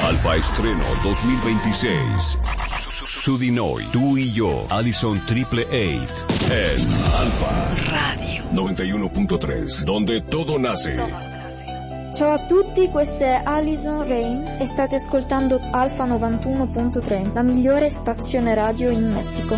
Alfa Estreno 2026. Su di noi, tu y yo, Allison Triple 8. En Alfa Radio 91.3, donde todo nace. Ciao a tutti, questa è Alison Rain e state ascoltando Alfa 91.3, la migliore stazione radio in Messico.